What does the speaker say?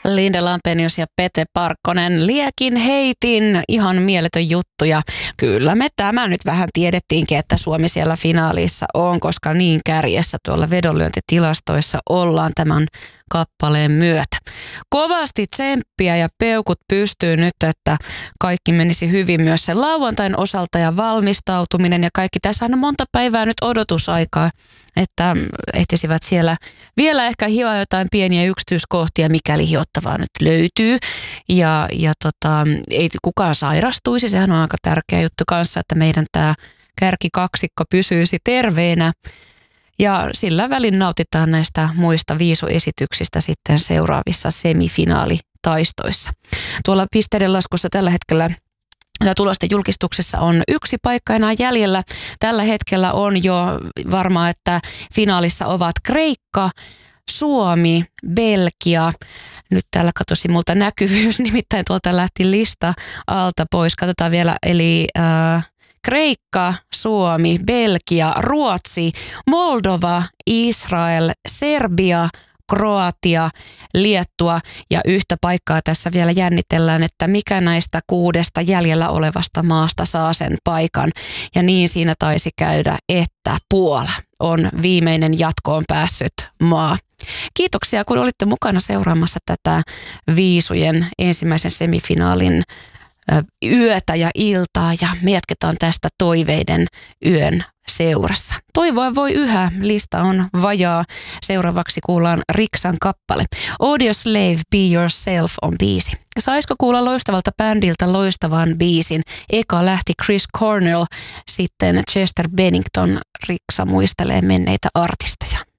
Linda Lampenius ja Pete Parkkonen. Liekin heitin, ihan mieletön juttu ja kyllä me tämä nyt vähän tiedettiinkin, että Suomi siellä finaalissa on, koska niin kärjessä tuolla vedonlyöntitilastoissa ollaan tämän kappaleen myötä. Kovasti tsemppiä ja peukut pystyy nyt, että kaikki menisi hyvin myös sen lauantain osalta ja valmistautuminen ja kaikki. Tässä on monta päivää nyt odotusaikaa, että ehtisivät siellä vielä ehkä hioa jotain pieniä yksityiskohtia, mikäli hiottavaa nyt löytyy. Ja ei kukaan sairastuisi, sehän on aika tärkeä juttu kanssa, että meidän tämä kärkikaksikko pysyisi terveenä. Ja sillä välin nautitaan näistä muista viisuesityksistä sitten seuraavissa semifinaalitaistoissa. Tuolla pisteiden laskussa tällä hetkellä tulosten julkistuksessa on 1 paikka enää jäljellä. Tällä hetkellä on jo varmaa, että finaalissa ovat Kreikka, Suomi, Belgia. Nyt täällä katosi multa näkyvyys, nimittäin tuolta lähti lista alta pois. Katsotaan vielä, eli Kreikka, Suomi, Belgia, Ruotsi, Moldova, Israel, Serbia, Kroatia, Liettua ja yhtä paikkaa tässä vielä jännitellään, että mikä näistä 6 jäljellä olevasta maasta saa sen paikan. Ja niin siinä taisi käydä, että Puola on viimeinen jatkoon päässyt maa. Kiitoksia, kun olitte mukana seuraamassa tätä viisujen ensimmäisen semifinaalin yötä ja iltaa ja me jatketaan tästä toiveiden yön seurassa. Toivoa voi yhä, lista on vajaa. Seuraavaksi kuullaan Riksan kappale. Audio Slave, Be Yourself on biisi. Saisiko kuulla loistavalta bändiltä loistavan biisin? Eka lähti Chris Cornell, sitten Chester Bennington. Riksa muistelee menneitä artisteja.